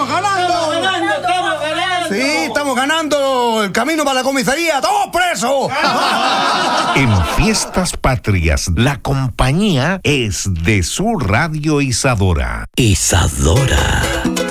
¡Estamos ganando! Sí, estamos ganando el camino para la comisaría. ¡Todos presos! En Fiestas Patrias, la compañía es de su Radio Isadora. Isadora.